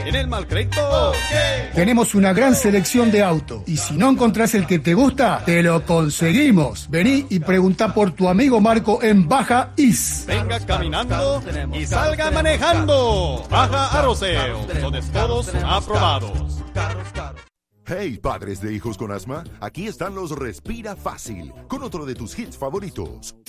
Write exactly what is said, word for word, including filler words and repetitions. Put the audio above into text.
¿En el mal crédito? Okay. Tenemos una gran selección de autos. Y si no encontrás el que te gusta, te lo conseguimos. Vení y preguntá por tu amigo Marco en Baja Is. Venga caminando y salga manejando. Baja Arroceo, donde todos aprobados. Hey, padres de hijos con asma, aquí están los Respira Fácil, con otro de tus hits favoritos.